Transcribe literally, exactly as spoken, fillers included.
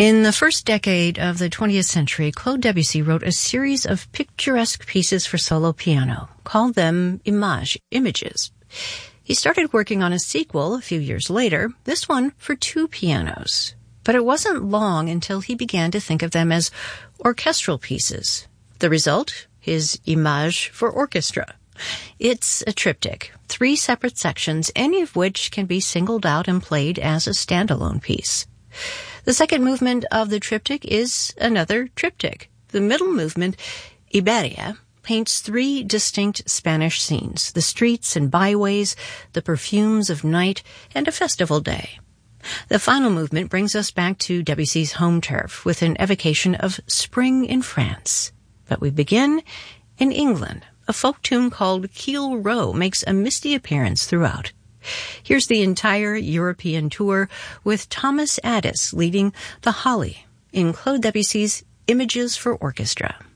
In the first decade of the twentieth century, Claude Debussy wrote a series of picturesque pieces for solo piano, called them images, images. He started working on a sequel a few years later, this one for two pianos. But it wasn't long until he began to think of them as orchestral pieces. The result? His Image for orchestra. It's a triptych, three separate sections, any of which can be singled out and played as a standalone piece. The second movement of the triptych is another triptych. The middle movement, Iberia, paints three distinct Spanish scenes, the streets and byways, the perfumes of night, and a festival day. The final movement brings us back to Debussy's home turf with an evocation of spring in France. But we begin in England. A folk tune called Keel Row makes a misty appearance throughout. Here's the entire European tour with Thomas Addis leading the Holly in Claude Debussy's Images for Orchestra.